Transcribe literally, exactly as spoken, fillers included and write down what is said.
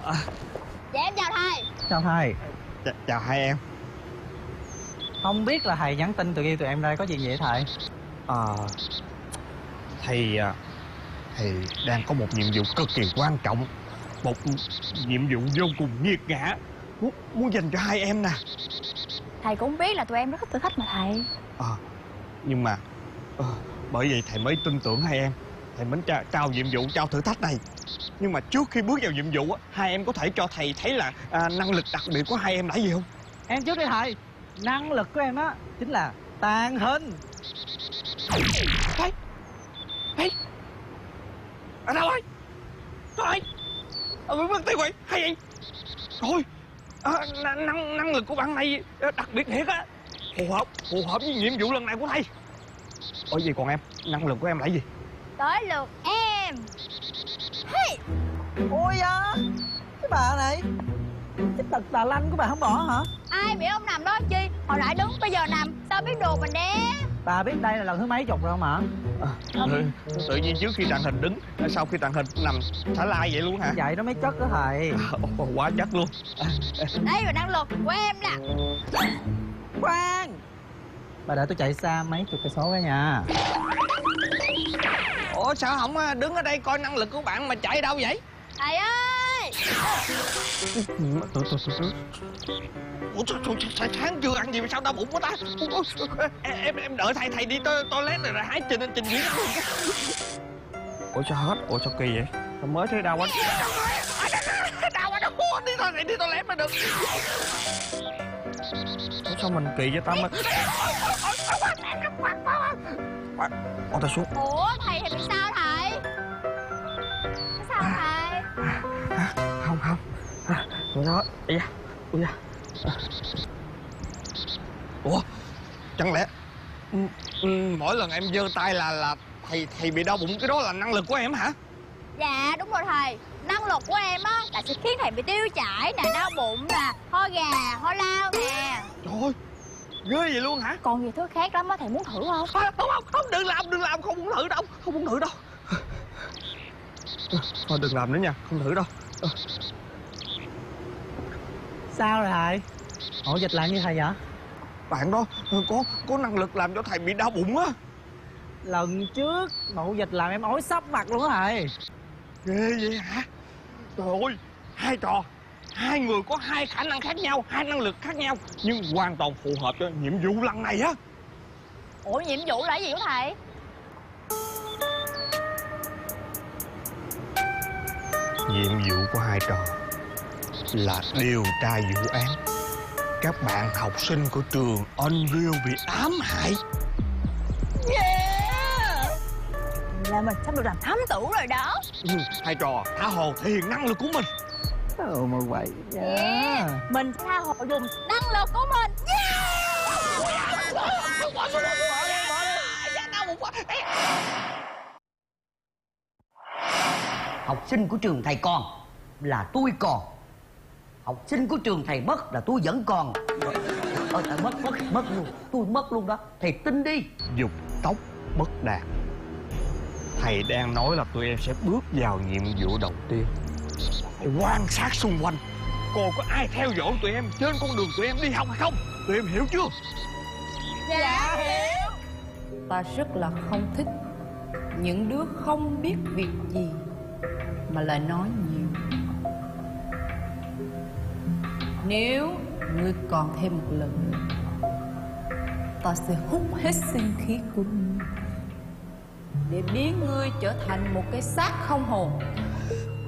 À. Dạ em chào thầy. Chào thầy. Ch chào hai em. Không biết là thầy nhắn tin tụi kia tụi em đây có gì vậy thầy? À, thầy thầy đang có một nhiệm vụ cực kỳ quan trọng, một nhiệm vụ vô cùng nghiệt ngã muốn, muốn dành cho hai em nè. Thầy cũng biết là tụi em rất thích thử thách mà thầy. À, nhưng mà à, bởi vậy thầy mới tin tưởng hai em. Thầy mới tra, trao nhiệm vụ, trao thử thách này. Nhưng mà trước khi bước vào nhiệm vụ á, hai em có thể cho thầy thấy là à, năng lực đặc biệt của hai em là gì không? Em trước đi thầy. Năng lực của em á chính là tàng hình. Thầy, thầy, ở đâu rồi? Rồi, ở bên tiêu quỷ hay vậy? Rồi, à, năng, năng năng lực của bạn này đặc biệt thiệt á, phù hợp phù hợp với nhiệm vụ lần này của thầy. Ủa gì còn em, năng lực của em là gì? Tới lượt em. Hey. Ôi da, cái bà này, cái tật tà lanh của bà không bỏ hả? Ai bị ông nằm đó chi? Hồi nãy đứng bây giờ nằm, sao biết đồ mình đé? Bà biết đây là lần thứ mấy chục rồi không hả? À, tự, tự nhiên trước khi tàng hình đứng, sau khi tàng hình nằm thả lai vậy luôn hả? Vậy nó mới chất đó thầy. À, quá chất luôn. À, đây là năng lực của em nè. Khoan, bà đợi tôi chạy xa mấy chục cây số đó nha. Ủa sao không đứng ở đây coi năng lực của bạn mà chạy đâu vậy? Thầy ơi! Từ từ từ từ. Ủa sao sáng chưa ăn gì mà sao đau bụng quá ta? Em em đợi thầy thầy đi toilet rồi hái trình trình diễn. Ủa sao hết? Ủa sao kỳ vậy? Sao mới thấy đau quá? Đau quá đâu. Đi thôi thầy đi toilet mà được. Ủa sao mình kỳ vậy ta mà? Ủa ta xuống. Ủa thầy thì bị sao thầy? Có sao không thầy? Không không. Không sao hết. Ây da. Ui da. Ủa chẳng lẽ ừ, ừ, mỗi lần em giơ tay là là thầy thầy bị đau bụng, cái đó là năng lực của em hả? Dạ đúng rồi thầy. Năng lực của em á là sẽ khiến thầy bị tiêu chảy nè, đau bụng nè, ho gà, ho lao nè. Trời ơi, ghê vậy luôn hả? Còn nhiều thứ khác lắm á, thầy muốn thử không? À, không không không, đừng làm đừng làm, không muốn thử đâu, không muốn thử đâu. Thôi đừng làm nữa nha, không thử đâu. Sao rồi thầy? Ổ dịch lại như thầy vậy? Bạn đó có có năng lực làm cho thầy bị đau bụng á. Lần trước mậu dịch làm em ói sắp mặt luôn á thầy. Ghê vậy hả? Trời ơi, hai trò, hai người có hai khả năng khác nhau, hai năng lực khác nhau, nhưng hoàn toàn phù hợp cho nhiệm vụ lần này á. Ủa nhiệm vụ là gì của thầy? Nhiệm vụ của hai trò là điều tra vụ án các bạn học sinh của trường Unreal bị ám hại. Yeah! Là mình sắp được làm thám tử rồi đó. Ừ, hai trò tha hồ thể hiện năng lực của mình. Ừ mà vậy nha. Yeah. Mình tha hồ dùng năng lực của mình. Học sinh của trường thầy còn là tôi còn, học sinh của trường thầy mất là tôi vẫn còn. Ơ thầy mất mất mất luôn, tôi mất luôn đó. Thầy tin đi. Dục tốc bất đạt. Thầy đang nói là tụi em sẽ bước vào nhiệm vụ đầu tiên. Quan sát xung quanh, còn có ai theo dõi tụi em trên con đường tụi em đi học hay không. Tụi em hiểu chưa? Dạ hiểu. Ta rất là không thích những đứa không biết việc gì mà lại nói nhiều. Nếu ngươi còn thêm một lần nữa, ta sẽ hút hết sinh khí của ngươi để biến ngươi trở thành một cái xác không hồn.